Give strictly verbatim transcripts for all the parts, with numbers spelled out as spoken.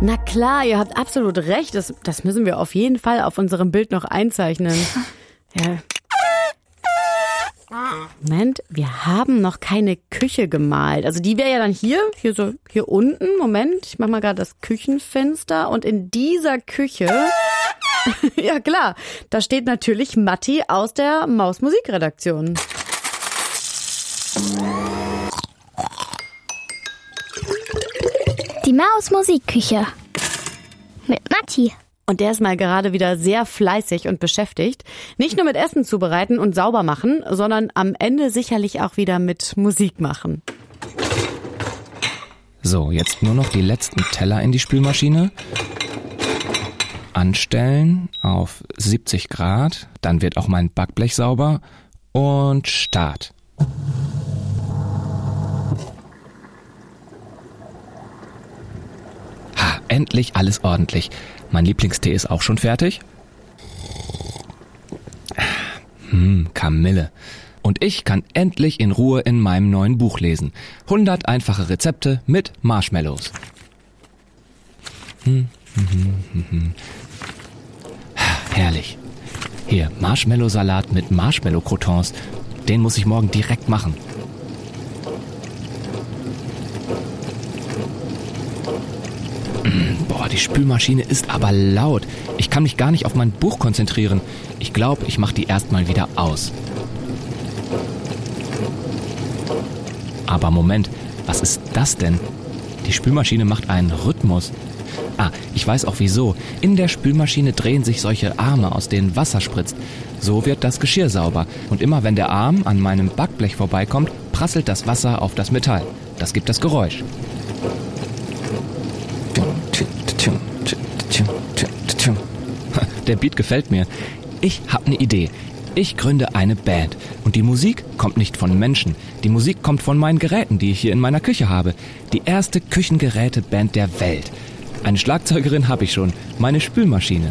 Na klar, ihr habt absolut recht. Das, das müssen wir auf jeden Fall auf unserem Bild noch einzeichnen. Ja. Moment, wir haben noch keine Küche gemalt. Also die wäre ja dann hier, hier so, hier unten. Moment, ich mach mal gerade das Küchenfenster. Und in dieser Küche, ja klar, da steht natürlich Matti aus der Maus-Musikredaktion. Die Maus-Musikküche mit Matti. Und der ist mal gerade wieder sehr fleißig und beschäftigt. Nicht nur mit Essen zubereiten und sauber machen, sondern am Ende sicherlich auch wieder mit Musik machen. So, jetzt nur noch die letzten Teller in die Spülmaschine. Anstellen auf siebzig Grad. Dann wird auch mein Backblech sauber. Und Start. Ha, endlich alles ordentlich. Mein Lieblingstee ist auch schon fertig. Hm, Kamille. Und ich kann endlich in Ruhe in meinem neuen Buch lesen. hundert einfache Rezepte mit Marshmallows. Hm, hm, hm, hm, hm. Herrlich. Hier, Marshmallow-Salat mit Marshmallow-Croutons. Den muss ich morgen direkt machen. Boah, die Spülmaschine ist aber laut. Ich kann mich gar nicht auf mein Buch konzentrieren. Ich glaube, ich mache die erstmal wieder aus. Aber Moment, was ist das denn? Die Spülmaschine macht einen Rhythmus. Ah, ich weiß auch wieso. In der Spülmaschine drehen sich solche Arme, aus denen Wasser spritzt. So wird das Geschirr sauber. Und immer wenn der Arm an meinem Backblech vorbeikommt, prasselt das Wasser auf das Metall. Das gibt das Geräusch. Der Beat gefällt mir. Ich habe eine Idee. Ich gründe eine Band. Und die Musik kommt nicht von Menschen. Die Musik kommt von meinen Geräten, die ich hier in meiner Küche habe. Die erste Küchengeräteband der Welt. Eine Schlagzeugerin habe ich schon. Meine Spülmaschine.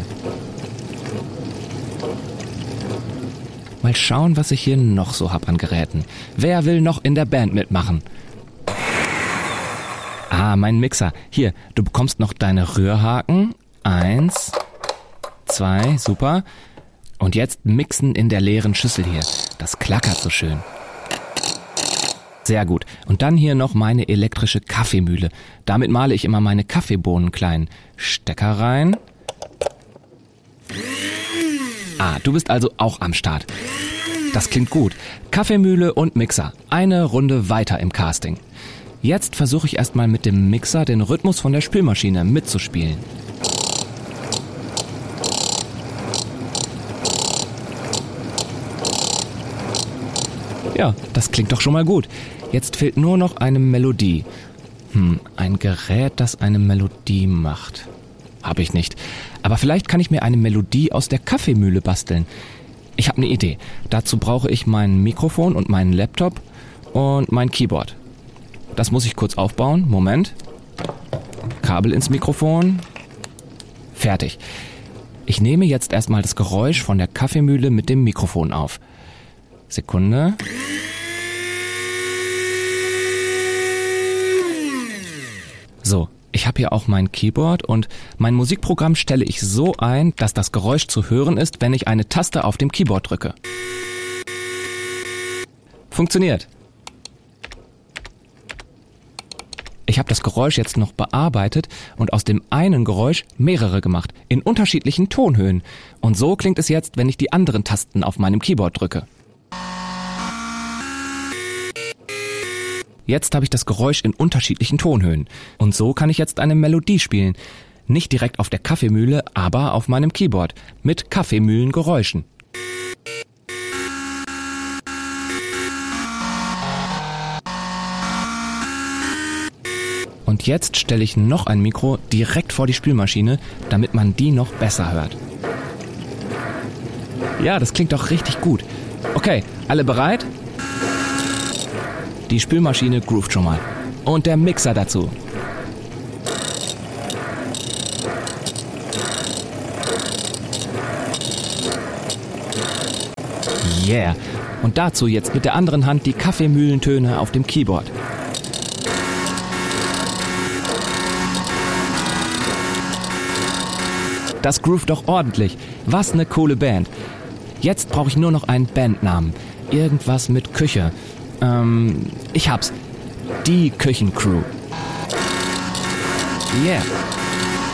Mal schauen, was ich hier noch so hab an Geräten. Wer will noch in der Band mitmachen? Ah, mein Mixer. Hier, du bekommst noch deine Rührhaken. Eins, zwei, super. Und jetzt mixen in der leeren Schüssel hier. Das klackert so schön. Sehr gut. Und dann hier noch meine elektrische Kaffeemühle. Damit male ich immer meine Kaffeebohnen klein. Stecker rein. Ah, du bist also auch am Start. Das klingt gut. Kaffeemühle und Mixer. Eine Runde weiter im Casting. Jetzt versuche ich erstmal mit dem Mixer den Rhythmus von der Spülmaschine mitzuspielen. Ja, das klingt doch schon mal gut. Jetzt fehlt nur noch eine Melodie. Hm, ein Gerät, das eine Melodie macht. Habe ich nicht. Aber vielleicht kann ich mir eine Melodie aus der Kaffeemühle basteln. Ich habe eine Idee. Dazu brauche ich mein Mikrofon und meinen Laptop und mein Keyboard. Das muss ich kurz aufbauen. Moment. Kabel ins Mikrofon. Fertig. Ich nehme jetzt erstmal das Geräusch von der Kaffeemühle mit dem Mikrofon auf. Sekunde. So, ich habe hier auch mein Keyboard und mein Musikprogramm stelle ich so ein, dass das Geräusch zu hören ist, wenn ich eine Taste auf dem Keyboard drücke. Funktioniert. Ich habe das Geräusch jetzt noch bearbeitet und aus dem einen Geräusch mehrere gemacht, in unterschiedlichen Tonhöhen. Und so klingt es jetzt, wenn ich die anderen Tasten auf meinem Keyboard drücke. Jetzt habe ich das Geräusch in unterschiedlichen Tonhöhen. Und so kann ich jetzt eine Melodie spielen. Nicht direkt auf der Kaffeemühle, aber auf meinem Keyboard. Mit Kaffeemühlengeräuschen. Und jetzt stelle ich noch ein Mikro direkt vor die Spülmaschine, damit man die noch besser hört. Ja, das klingt doch richtig gut. Okay, alle bereit? Die Spülmaschine groovt schon mal. Und der Mixer dazu. Yeah. Und dazu jetzt mit der anderen Hand die Kaffeemühlentöne auf dem Keyboard. das groovt doch ordentlich. Was eine coole Band. Jetzt brauche ich nur noch einen Bandnamen. Irgendwas mit Küche. Ähm, ich hab's. Die Küchencrew. Yeah.